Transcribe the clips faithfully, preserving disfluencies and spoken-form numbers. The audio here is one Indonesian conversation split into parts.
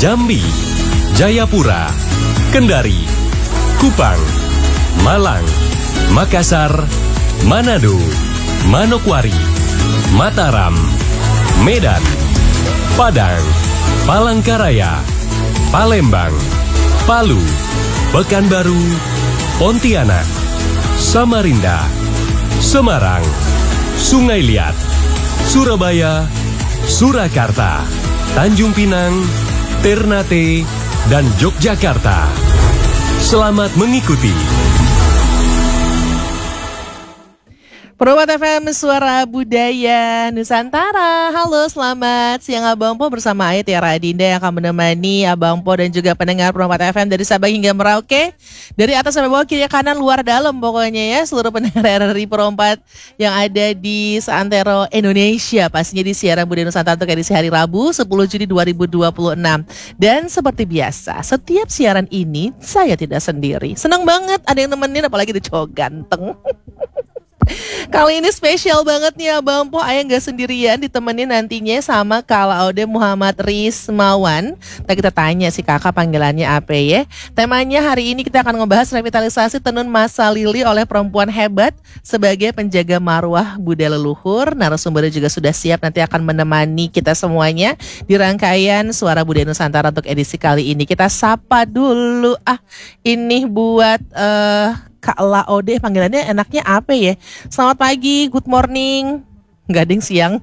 Jambi, Jayapura, Kendari, Kupang, Malang, Makassar, Manado, Manokwari, Mataram, Medan, Padang, Palangkaraya, Palembang, Palu, Pekanbaru, Pontianak, Samarinda, Semarang, Sungai Liat, Surabaya, Surakarta, Tanjung Pinang, Ternate, dan Yogyakarta. Selamat mengikuti. Perwakilan F M Suara Budaya Nusantara. Halo, selamat siang Abang Po bersama Aya Tiara Adinda yang akan menemani Abang Po dan juga pendengar Perwakilan F M dari Sabang hingga Merauke. Dari atas sampai bawah, kiri kanan, luar dalam pokoknya ya. Seluruh pendengar R R I Perempat yang ada di seantero Indonesia. Pastinya di siaran Budaya Nusantara untuk edisi hari Rabu sepuluh Juni dua ribu dua puluh enam. Dan seperti biasa, setiap siaran ini saya tidak sendiri. Senang banget ada yang nemenin, apalagi ada cowok ganteng. Kali ini spesial banget nih Abang Po, Ayah gak sendirian, ditemenin nantinya sama Kak Laode Muhammad Rismawan. Nah, kita tanya si kakak panggilannya apa ya. Temanya hari ini kita akan ngebahas revitalisasi tenun masa lili oleh perempuan hebat sebagai penjaga marwah budaya leluhur. Narasumbernya juga sudah siap, nanti akan menemani kita semuanya di rangkaian Suara Budaya Nusantara untuk edisi kali ini. Kita sapa dulu, ah ini buat uh, Kak Laode, panggilannya enaknya apa ya? Selamat pagi, good morning. Nggak ada yang siang.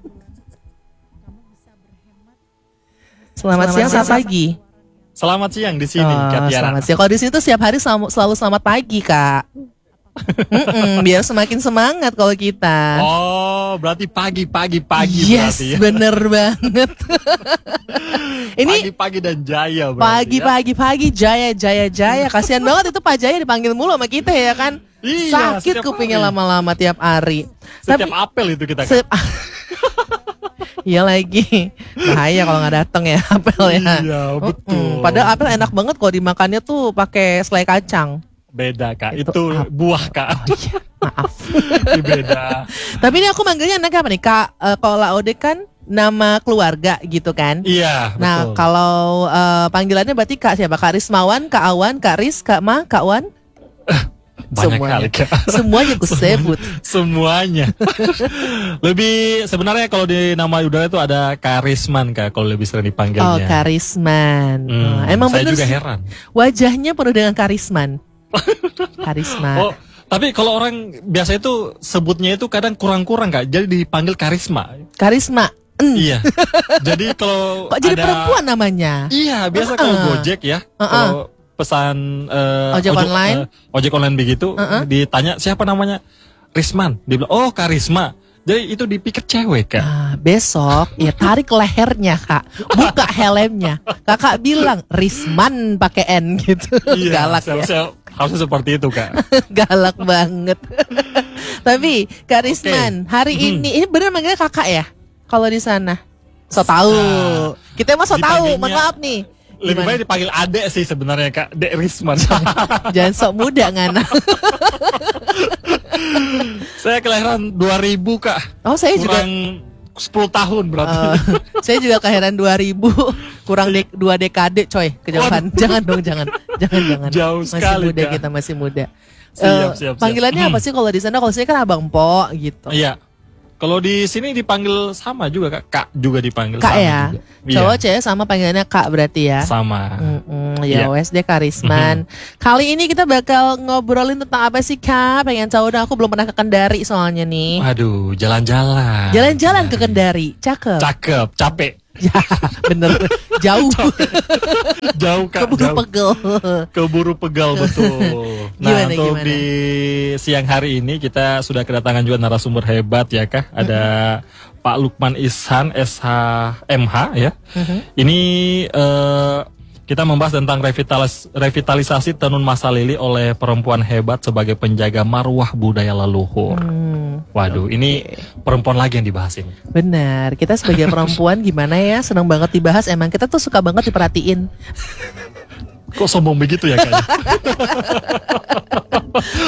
Selamat, selamat siang, selamat pagi. Selamat siang di sini, oh, Kak Tiara. Selamat siang. Kalau di sini tuh setiap hari selalu, selalu selamat pagi, Kak. biar semakin semangat kalau kita. Oh, berarti pagi-pagi-pagi yes, berarti ya. Bener banget. Ini pagi-pagi dan jaya berarti. Pagi-pagi-pagi ya? Jaya Jaya Jaya. Kasihan banget itu Pak Jaya dipanggil mulu sama kita ya kan. Iya, sakit kupingnya lama-lama tiap hari. Setiap Tapi, apel itu kita kan. Iya lagi. Bahaya kalau nggak datang ya apel ya. Iya, betul. Mm-mm. Padahal apel enak banget kalau dimakannya tuh pakai selai kacang. Beda Kak, itu, itu buah Kak. Oh, iya. Maaf. Itu beda. Tapi ini aku manggilnya anaknya apa nih Kak? Uh, kalau Laode kan nama keluarga gitu kan? Iya. Nah betul. kalau uh, panggilannya berarti Kak siapa? Kak Rismawan, Kak Awan, Kak Ris, Kak Ma, Kak Wan? Banyak semuanya. kali Kak. Semuanya gue sebut. Semuanya. Lebih sebenarnya kalau di nama udara itu ada Karisman Kak, kalau lebih sering dipanggilnya. Oh Karisman. Hmm, oh, emang saya bener juga sih. Heran. Wajahnya penuh dengan karisman. Karisma. Oh, tapi kalau orang biasa itu sebutnya itu kadang kurang-kurang Kak, jadi dipanggil karisma. Karisma. Mm. Iya. Jadi kalau kok jadi ada, perempuan namanya? Iya, biasa uh-uh. kalau Gojek ya, uh-uh. kalau pesan uh, ojek, ojek online, uh, ojek online begitu, uh-uh. ditanya siapa namanya, Risman, dia bilang oh Karisma. Jadi itu dipikir cewek Kak. Nah, besok ya tarik lehernya Kak, buka helmnya. Kakak bilang Risman pakai N gitu. Iya, galak ya. Harusnya seperti itu Kak. Galak banget. Tapi Kak Risman, okay. hari hmm. ini ini bener manggilnya kakak ya? Kalau di sana, so tahu. Nah, kita emang so tahu. Mohon maaf nih. Lebih baik dipanggil adek sih sebenarnya Kak, Dek Risman. Jangan sok muda ngana. Saya kelahiran dua ribu Kak. Oh saya kurang juga sepuluh tahun berarti. Uh, saya juga kelahiran dua ribu, kurang dek, dua dekade coy, kejauhan. Waduh. Jangan dong, jangan. Jangan jangan. Jauh masih sekali muda Kak. Kita masih muda. Siap, uh, siap, panggilannya siap. apa sih kalau di sana? Kalau saya kan Abang Po gitu. Iya. Kalau di sini dipanggil sama juga Kak, Kak juga dipanggil Kak sama ya? juga. Cowok iya. cewek sama panggilannya Kak berarti ya? Sama. Mm-mm, ya wes deh Karisman. Mm-hmm. Kali ini kita bakal ngobrolin tentang apa sih Kak? Pengen tahu dong, aku belum pernah ke Kendari soalnya nih. Aduh, jalan-jalan. Jalan-jalan ke Kendari, cakep. Cakep, capek. Ya, bener. Jauh. Jauh Kak, Keburu jauh. pegel. Keburu pegal betul. Nah, gimana, untuk gimana? di siang hari ini kita sudah kedatangan juga narasumber hebat ya Kak. Ada mm-hmm. Pak Lukman Ishan S H M H ya. Mm-hmm. Ini uh, kita membahas tentang revitalis, revitalisasi tenun masa lili oleh perempuan hebat sebagai penjaga marwah budaya leluhur. Hmm, Waduh, okay. Ini perempuan lagi yang dibahas ini. Benar, kita sebagai perempuan gimana ya, senang banget dibahas. Emang kita tuh suka banget diperhatiin. Kok sombong begitu ya kayaknya?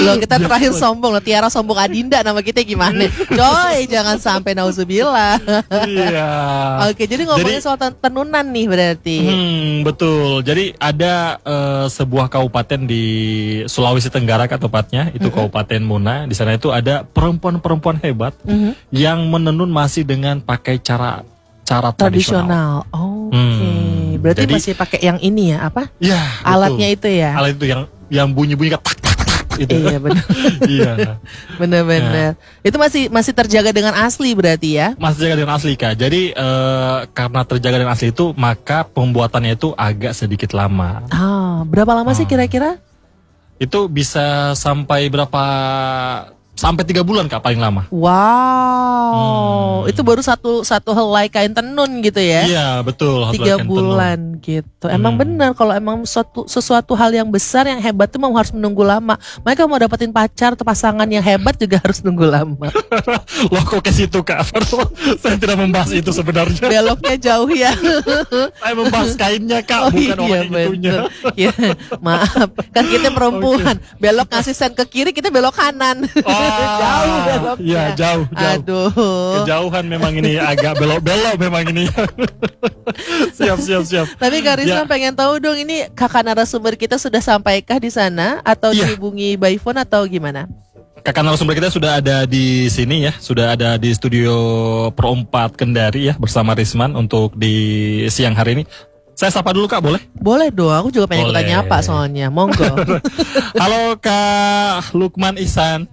Loh kita terakhir sombong loh, Tiara sombong Adinda nama kita gimana? Coy, jangan sampai nauzubillah. Iya. Oke, jadi ngomongin Jadi- soal ten- tenunan nih berarti. Hmm, betul. Jadi ada eh, sebuah kabupaten di Sulawesi Tenggara kan tepatnya, itu Kabupaten Muna. Di sana itu ada perempuan-perempuan hebat Mhm. yang menenun masih dengan pakai cara cara tradisional. Tradisional. Oke. Hmm, Berarti jadi- masih pakai yang ini ya, apa? Iya, Alatnya itu ya. Alat itu yang yang bunyi-bunyi kayak tak tak tak itu. Iya benar. Iya. Bener-bener. Itu masih masih terjaga dengan asli berarti ya? Masih terjaga dengan asli Kak. Jadi eh, karena terjaga dengan asli itu maka pembuatannya itu agak sedikit lama. Ah, berapa lama sih Ah. kira-kira? Itu bisa sampai berapa sampai tiga bulan Kak paling lama. Wow, Hmm. itu baru satu satu helai kain tenun gitu ya? Iya, betul. satu Tiga helai kain bulan gitu. Emang Hmm. benar kalau emang suatu sesuatu hal yang besar yang hebat itu memang harus menunggu lama. Mereka mau dapetin pacar atau pasangan yang hebat juga harus nunggu lama. tenun. Loh kok ke situ Kak? Saya tidak membahas itu sebenarnya. Beloknya jauh ya. Saya membahas kainnya Kak, Oh bukan iya orang yang itunya. betul. Ya, maaf, kan kita perempuan. Belok ngasih sen ke kiri, kita belok kanan. Ah, Jauh beloknya. Iya, jauh, jauh. Aduh. Kejauhan memang ini agak belok-belok memang ini. Siap, siap, siap. Tapi Kak Rizwan Ya. pengen tahu dong, ini kakak narasumber kita sudah sampaikah di sana atau Iya. dihubungi by phone atau gimana? Kakak narasumber kita sudah ada di sini ya, sudah ada di studio Pro empat Kendari ya bersama Risman untuk di siang hari ini. Saya sapa dulu Kak, boleh? Boleh dong, aku juga pengen Boleh. ikutan nyapa soalnya. Monggo. Halo Kak Lukman Ihsan.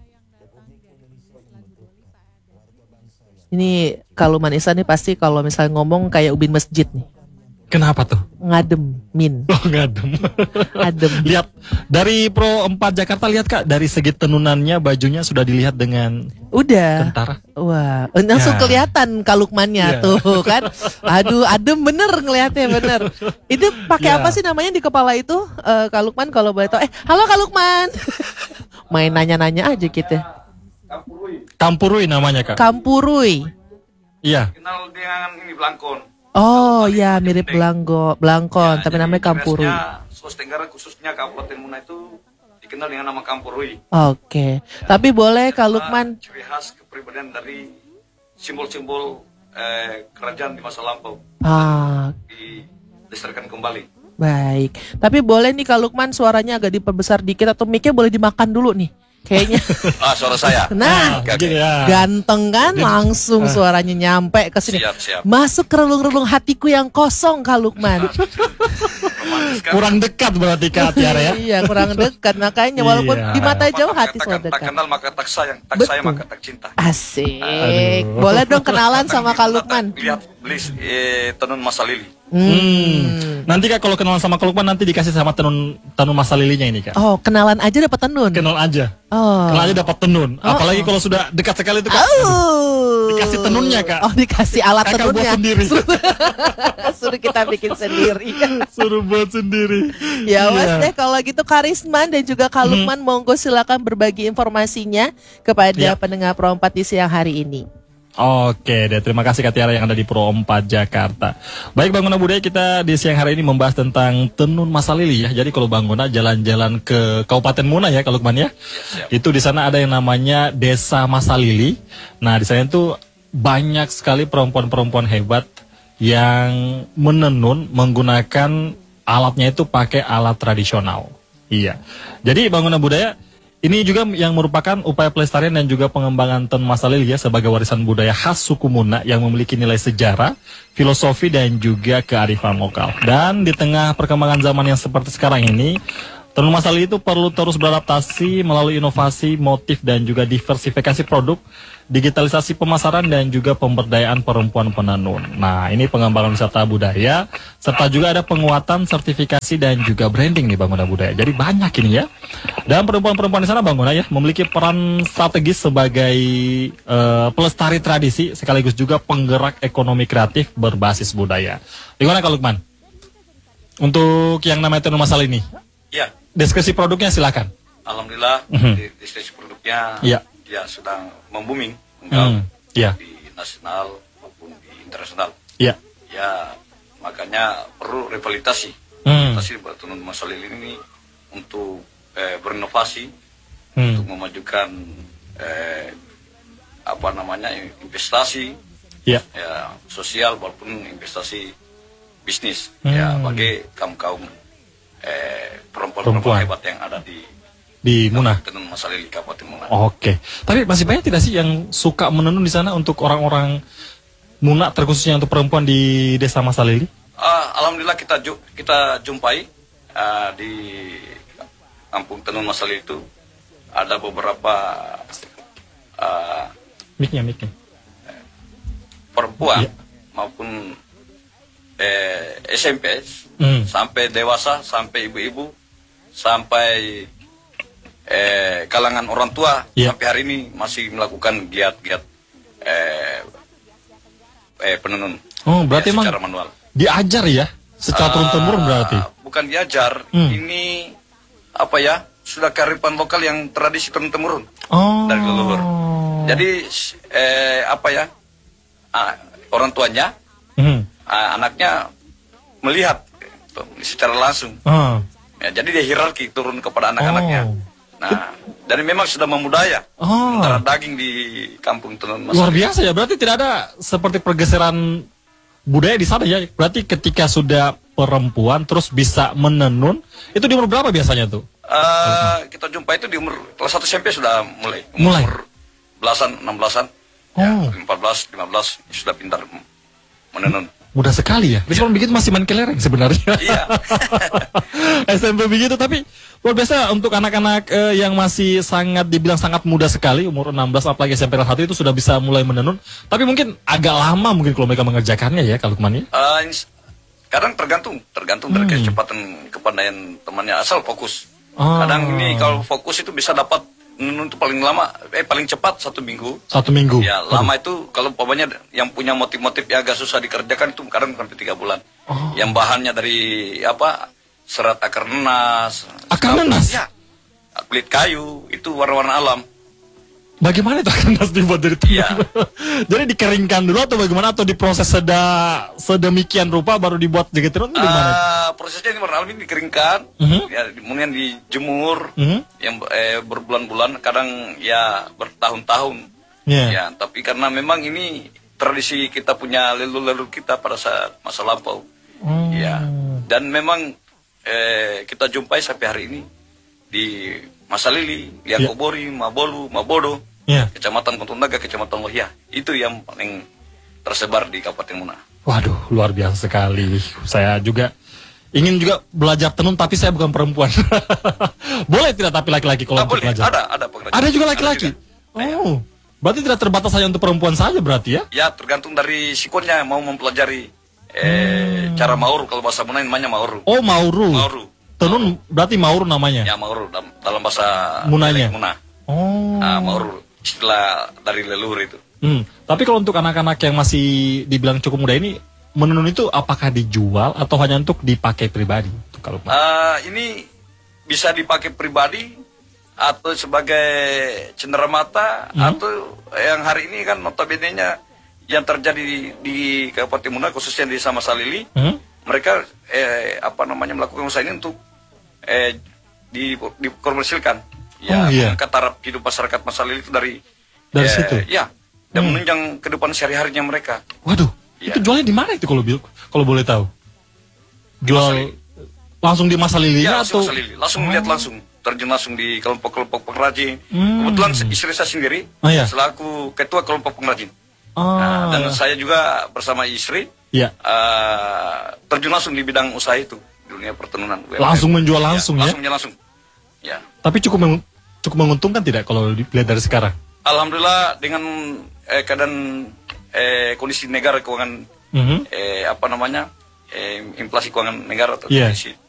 Ini Kaluman Ihsan nih pasti kalau misalnya ngomong kayak ubin masjid nih. Kenapa tuh? Ngadem, min, Oh ngadem. adem. Lihat dari Pro empat Jakarta, lihat Kak, dari segi tenunannya bajunya sudah dilihat dengan Udah. kentara. Wah, langsung Ya. kelihatan kalukmannya Ya. tuh kan. Aduh, adem bener ngelihatnya bener. Itu pakai Ya. apa sih namanya di kepala itu? Eh, Kalukman kalau boleh tahu. Eh, halo Kalukman. Main nanya-nanya aja gitu. Kampurui namanya Kak. Kampurui. Iya. Kenal dengan ini Blangkon. Oh ya, mirip belanggo, belangkon, Ya, tapi jadi namanya Kampurui. tugasnya Sulawesi Tenggara khususnya Kabupaten Muna itu dikenal dengan nama Kampurui. Oke, tapi boleh Kak Karena Lukman. ciri khas kepribadian dari simbol-simbol eh, kerajaan di masa lampau Ah, dilestarikan kembali. baik. Tapi boleh nih Kak Lukman suaranya agak diperbesar dikit atau mic-nya boleh dimakan dulu nih. Kayaknya. Ah, suara saya. Nah, Oke, oke. Gitu ya. ganteng kan, langsung suaranya nyampe ke sini. Siap, siap. Masuk ke relung-relung hatiku yang kosong Kak Lukman. Romantis kan? Kurang dekat berarti Kak Tiara ya. Iya, kurang dekat makanya walaupun Iya. di mata jauh Pepatah hati mengatakan, selalu tak dekat. kenal maka tak sayang, tak Betul. sayang maka tak cinta. Asik. Aduh. Boleh dong kenalan sama Kak Datang Lukman. Lihat beli eh, tenun masa lili. Hmm. Nanti Kak kalau kenalan sama Kak Lukman nanti dikasih sama tenun tenun masa lilinya ini Kak. Oh, kenalan aja dapat tenun. Kenal aja. Oh. Kenal aja dapat tenun. Apalagi kalau sudah dekat sekali itu Kak. Oh. Dikasih tenunnya, Kak. Oh, dikasih alat Kakak buat tenunnya. sendiri. Suruh kita bikin sendiri. Suruh buat sendiri. Ya Iya. wes deh kalau gitu Karisman dan juga Kak Lukman monggo silakan berbagi informasinya kepada Ya. pendengar Pro empat di siang hari ini. Oke deh, terima kasih Kak Tiara yang ada di Pro empat Jakarta. Baik Bangunan Budaya, kita di siang hari ini membahas tentang tenun masa lili ya. Jadi kalau Bangunan jalan-jalan ke Kabupaten Muna ya, Kak Lukman ya. Itu di sana ada yang namanya Desa Masa Lili. Nah, di sana itu banyak sekali perempuan-perempuan hebat yang menenun menggunakan alatnya itu pakai alat tradisional. Iya. Jadi Bangunan Budaya ini juga yang merupakan upaya pelestarian dan juga pengembangan tenun masa lili ya sebagai warisan budaya khas suku Muna yang memiliki nilai sejarah, filosofi dan juga kearifan lokal. Dan di tengah perkembangan zaman yang seperti sekarang ini, tenun masa lili itu perlu terus beradaptasi melalui inovasi, motif dan juga diversifikasi produk, digitalisasi pemasaran dan juga pemberdayaan perempuan penenun. Nah, ini pengembangan wisata budaya serta juga ada penguatan sertifikasi dan juga branding nih Bangunan Budaya. Jadi banyak ini ya. Dan perempuan-perempuan di sana Bangunan ya memiliki peran strategis sebagai uh, pelestari tradisi sekaligus juga penggerak ekonomi kreatif berbasis budaya. Gimana Kak Lukman? Untuk yang namanya tenun masal ini, Ya, deskripsi produknya silakan. alhamdulillah Mhm. di deskripsi produknya Iya. dia sedang membooming Hmm, iya, di nasional maupun di internasional. iya. Ya, makanya perlu revitalisasi. Hmm, Revitalisasi buat tenun masa lili ini untuk eh, berinovasi Hmm. untuk memajukan eh, apa namanya investasi Ya. ya sosial maupun investasi bisnis Hmm. ya bagi kaum kaum eh, Perempuan. perempuan-perempuan hebat yang ada di Di Muna. Tenun Masalili Kabupaten Muna. Oke. Tapi masih banyak tidak sih yang suka menenun di sana untuk orang-orang Muna, terkhususnya untuk perempuan di Desa Masalili? Ah, alhamdulillah kita ju kita jumpai ah, di Kampung Tenun Masalili itu ada beberapa ah, Mic-nya, mic-nya. perempuan Iya. maupun eh, S M P Hmm. sampai dewasa sampai ibu-ibu sampai eh, kalangan orang tua Iya. sampai hari ini masih melakukan giat-giat eh, eh, penenun. Oh, berarti ya, emang secara manual. diajar ya? Secara turun-temurun berarti? Ah, bukan diajar, Hmm. ini apa ya? Sudah kearifan lokal yang tradisi turun-temurun Oh. dari leluhur. Jadi eh, apa ya? Ah, orang tuanya, Hmm. ah, anaknya melihat gitu, secara langsung. Ah. Ya, jadi dia hierarki turun kepada anak-anaknya. Oh. Nah, dan memang sudah membudaya Oh. antara daging di kampung Tenun Luar Masalili. biasa ya, berarti tidak ada seperti pergeseran budaya di sana ya. Berarti ketika sudah perempuan terus bisa menenun, itu di umur berapa biasanya tuh? Eh, kita jumpa itu di umur kelas satu S M P sudah mulai. Mulai? Umur belasan, enam belasan. Oh. Ya, empat belas, lima belas sudah pintar menenun. Mudah sekali ya. Respon begitu masih main kelereng sebenarnya. Iya. S M P begitu, tapi luar biasa untuk anak-anak eh, yang masih sangat dibilang sangat muda sekali, umur enam belas apalagi S M P kelas satu itu sudah bisa mulai menenun. Tapi mungkin agak lama mungkin kalau mereka mengerjakannya ya kalau kemana? Eh, ins- kadang tergantung, tergantung dari Hmm. kecepatan kepandaian temannya asal fokus. Ah. Kadang ini kalau fokus itu bisa dapat menenun itu paling lama, eh paling cepat satu minggu. Satu minggu. Ya, Waduh. lama itu kalau umpamanya yang punya motif-motif yang agak susah dikerjakan itu kadang sampai tiga bulan. Oh. Yang bahannya dari apa? Serat akar nanas. Akar nanas? Ya. Kulit kayu, itu warna-warna alam. Bagaimana itu akan nas dibuat dari tenun? Iya. Jadi dikeringkan dulu atau bagaimana, atau diproses seda sedemikian rupa baru dibuat jadi tenun itu gimana? Ah, prosesnya ini warna alam ini dikeringkan, Mhm. ya, kemudian dijemur, Mhm. yang eh, berbulan-bulan, kadang ya bertahun-tahun. Iya. Ya, tapi karena memang ini tradisi kita punya leluhur kita pada saat masa lampau. Oh. Ya, dan memang eh, kita jumpai sampai hari ini di Masalili, Liakobori, Mabolu, Mabodo, Iya. Kecamatan Pontong Naga, Kecamatan Lohia. Itu yang paling tersebar di Kabupaten Muna. Waduh, luar biasa sekali. Saya juga ingin juga belajar tenun, tapi saya bukan perempuan. Boleh tidak tapi laki-laki kalau Ah, untuk boleh, belajar? ada, ada pengrajin. Ada juga Ada laki-laki? juga. Ya. Oh, berarti tidak terbatas hanya untuk perempuan saja berarti ya? Ya, tergantung dari sikonnya mau mempelajari eh, cara mauru, kalau bahasa Muna namanya mauru. Oh, mauru. Mauru. Tenun berarti mauru namanya? Ya, mauru dalam, dalam bahasa Munanya? Muna. Oh. Ah, mauru istilah dari leluhur itu. Hmm. Tapi kalau untuk anak-anak yang masih dibilang cukup muda ini, menenun itu apakah dijual atau hanya untuk dipakai pribadi? Itu kalau Ah, ini bisa dipakai pribadi atau sebagai cenderamata, Hmm. atau yang hari ini kan notabene-nya yang terjadi di Kabupaten Muna khususnya di Desa Masalili, hmm? mereka eh, apa namanya melakukan usaha ini untuk eh, di dikomersilkan. Oh, Ya, iya. mengangkat taraf hidup masyarakat Masalili itu dari Dari eh, situ? Ya, dan Hmm. menunjang kehidupan sehari-harinya mereka. Waduh, Iya. itu jualnya di mana itu kalau bil- kalau boleh tahu? Jual Masalili. langsung di Masalili Ya, atau? langsung Masalili. Langsung Oh. lihat langsung, terjun langsung di kelompok-kelompok pengrajin. Hmm. Kebetulan istri saya sendiri Oh, iya. selaku ketua kelompok pengrajin. Ah, Nah, dan saya juga bersama istri ya. eh, terjun langsung di bidang usaha itu, di dunia pertenunan. Langsung menjual langsung ya? Langsung langsung. Ya. Tapi cukup meng- cukup menguntungkan tidak kalau dilihat dari sekarang? Alhamdulillah dengan eh, keadaan eh, kondisi negara keuangan Mhm. eh, apa namanya eh, inflasi keuangan negara atau Iya. kondisi